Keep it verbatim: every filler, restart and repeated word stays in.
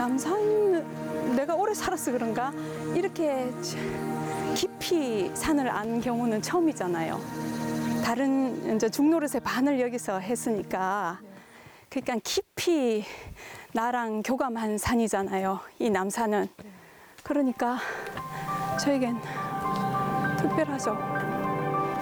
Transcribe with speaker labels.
Speaker 1: 남산, 내가 오래 살아서 그런가? 이렇게 깊이 산을 안 경우는 처음이잖아요. 다른 이제 중노릇의 반을 여기서 했으니까. 그러니까 깊이 나랑 교감한 산이잖아요. 이 남산은. 그러니까 저에겐 특별하죠.